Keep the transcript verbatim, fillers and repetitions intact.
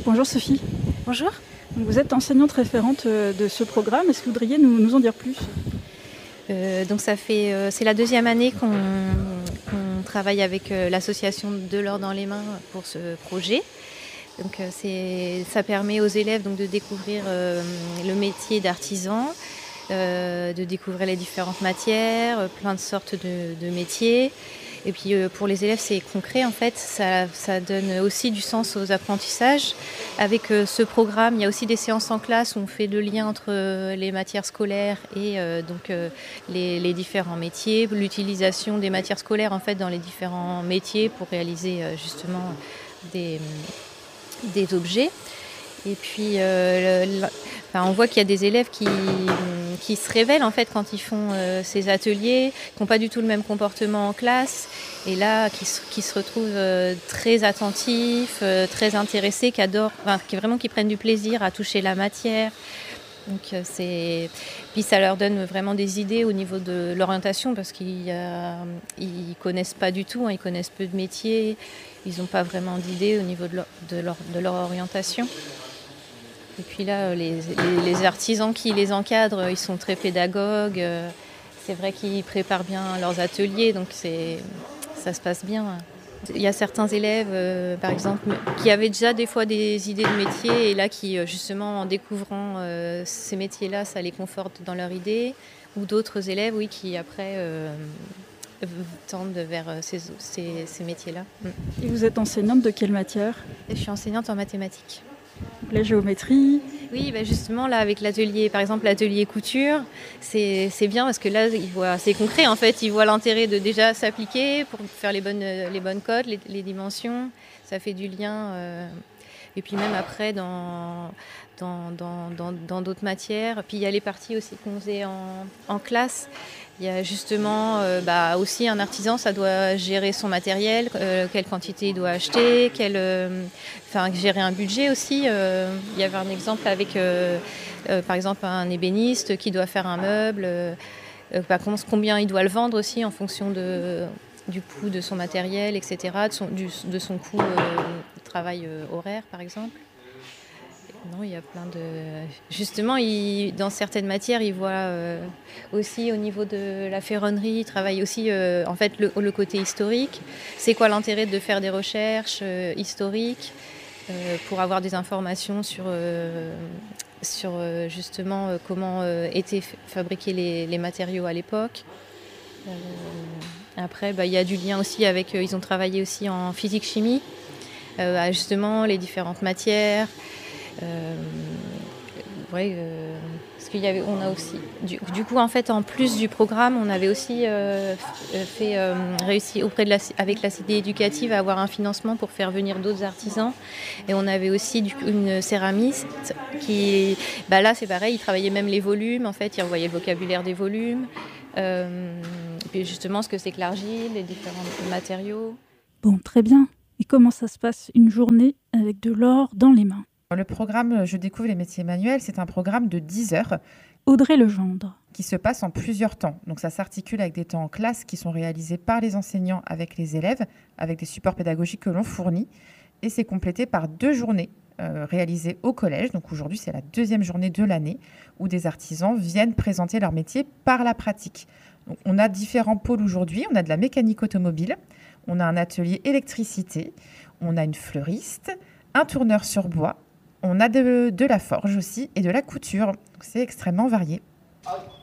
Bonjour Sophie. Bonjour. Vous êtes enseignante référente de ce programme. Est-ce que vous voudriez nous, nous en dire plus ? Euh, donc ça fait, euh, c'est la deuxième année qu'on, qu'on travaille avec euh, l'association De l'or dans les mains pour ce projet. Donc euh, c'est, ça permet aux élèves donc, de découvrir euh, le métier d'artisan, euh, de découvrir les différentes matières, plein de sortes de, de métiers. Et puis euh, pour les élèves, c'est concret en fait, ça, ça donne aussi du sens aux apprentissages. Avec euh, ce programme, il y a aussi des séances en classe où on fait le lien entre euh, les matières scolaires et euh, donc, euh, les, les différents métiers, l'utilisation des matières scolaires en fait, dans les différents métiers pour réaliser euh, justement des, des objets. Et puis, euh, le, enfin, on voit qu'il y a des élèves qui, qui se révèlent en fait quand ils font euh, ces ateliers, qui n'ont pas du tout le même comportement en classe, et là, qui, qui se retrouvent euh, très attentifs, euh, très intéressés, qui adorent, enfin, qui vraiment qui prennent du plaisir à toucher la matière. Donc, euh, c'est... Puis ça leur donne vraiment des idées au niveau de l'orientation, parce qu'ils ne connaissent pas du tout, hein, ils connaissent peu de métiers, ils n'ont pas vraiment d'idées au niveau de leur, de leur, de leur orientation. Et puis là, les, les, les artisans qui les encadrent, ils sont très pédagogues. C'est vrai qu'ils préparent bien leurs ateliers, donc c'est, ça se passe bien. Il y a certains élèves, euh, par exemple, qui avaient déjà des fois des idées de métier et là, qui, justement, en découvrant euh, ces métiers-là, ça les conforte dans leur idée. Ou d'autres élèves, oui, qui après euh, tendent vers ces, ces, ces métiers-là. Et vous êtes enseignante de quelle matière ? Je suis enseignante en mathématiques. La géométrie. Oui, bah justement, là, avec l'atelier, par exemple, l'atelier couture, c'est, c'est bien parce que là, ils voient, c'est concret, en fait. Ils voient l'intérêt de déjà s'appliquer pour faire les bonnes, les bonnes codes, les, les dimensions. Ça fait du lien. Euh, et puis même après, dans, dans, dans, dans, dans d'autres matières. Puis il y a les parties aussi qu'on faisait en, en classe. Il y a justement euh, bah, aussi un artisan, ça doit gérer son matériel, euh, quelle quantité il doit acheter, quelle, euh, enfin, gérer un budget aussi. Euh, il y avait un exemple avec, euh, euh, par exemple, un ébéniste qui doit faire un meuble, euh, bah, combien il doit le vendre aussi en fonction de, du coût de son matériel, et cetera, de son, du, de son coût euh, de travail euh, horaire, par exemple. Non, il y a plein de... Justement, il... dans certaines matières, ils voient euh, aussi au niveau de la ferronnerie, ils travaillent aussi euh, en fait, le, le côté historique. C'est quoi l'intérêt de faire des recherches euh, historiques euh, pour avoir des informations sur, euh, sur euh, justement euh, comment euh, étaient fabriqués les, les matériaux à l'époque. Euh, après, bah, il y a du lien aussi avec... Euh, ils ont travaillé aussi en physique-chimie, euh, justement les différentes matières. Euh, ouais, euh, parce qu'il y avait, on a aussi, du, du coup en fait en plus du programme, on avait aussi euh, fait euh, réussi auprès de la, avec la cité éducative à avoir un financement pour faire venir d'autres artisans, et on avait aussi du, une céramiste qui, bah là c'est pareil, il travaillait même les volumes en fait, il envoyait le vocabulaire des volumes, euh, et puis justement ce que c'est que l'argile, les différents matériaux. Bon, très bien. Et comment ça se passe une journée avec de l'or dans les mains ? Le programme Je découvre les métiers manuels, c'est un programme de dix heures. Audrey Legendre. Qui se passe en plusieurs temps. Donc ça s'articule avec des temps en classe qui sont réalisés par les enseignants avec les élèves, avec des supports pédagogiques que l'on fournit. Et c'est complété par deux journées euh, réalisées au collège. Donc aujourd'hui, c'est la deuxième journée de l'année où des artisans viennent présenter leur métier par la pratique. Donc on a différents pôles aujourd'hui. On a de la mécanique automobile, on a un atelier électricité, on a une fleuriste, un tourneur sur bois. On a de, de la forge aussi et de la couture. Donc c'est extrêmement varié.